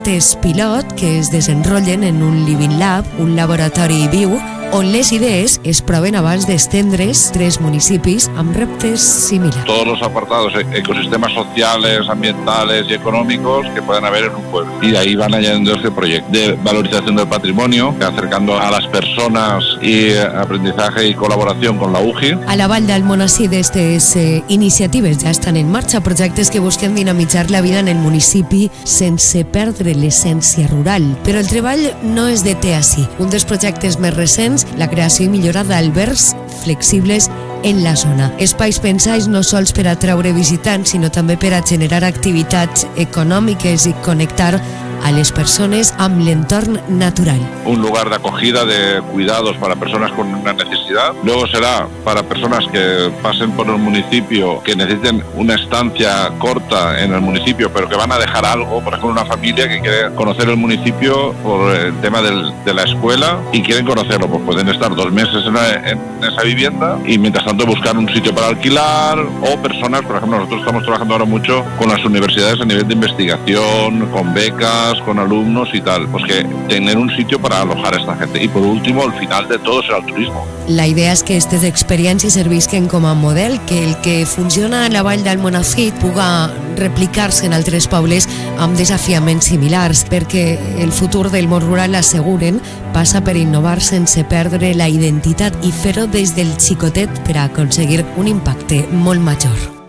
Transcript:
pilot que es desenrotllen en un Living Lab, un laboratori viu, on les idees es proven abans d'estendre's 3 municipis amb reptes similars. Todos los apartados, ecosistemas sociales, ambientales y económicos que pueden haber en un pueblo. Y de ahí van añadiendo este proyecto de valorización del patrimonio, acercando a las personas y aprendizaje y colaboración con la UGI. A la Vall d'Almonesir d'aquestes iniciatives ja estan en marxa projectes que busquen dinamitzar la vida en el municipi sense perdre l'essència rural. Però el treball no es deté ací. Un dels projectes més recents, la creació i millora d'albergs flexibles en la zona. Espais pensats no sols per atraure visitants, sinó també per a generar activitats econòmiques i connectar a les persones amb l'entorn natural. Un lugar de acogida, de cuidados para personas con una necesidad. Luego será para personas que pasen por el municipio, que necesiten una estancia corta en el municipio, pero que van a dejar algo. Por ejemplo, una familia que quiere conocer el municipio por el tema de la escuela y quieren conocerlo, pues pueden estar 2 meses en esa vivienda y mientras tanto buscar un sitio para alquilar, o personas, por ejemplo, nosotros estamos trabajando ahora mucho con las universidades a nivel de investigación, con becas, con alumnos y tal, pues que tener un sitio para alojar a esta gente. Y por último, al final de todo será el turismo. La idea és que aquestes experiències servisquen com a model, que el que funciona a la Vall d'Almonesir puga replicar-se en altres pobles amb desafiaments similars, perquè el futur del món rural, asseguren, passa per innovar sense perdre la identitat i fer-ho des del xicotet per a aconseguir un impacte molt major.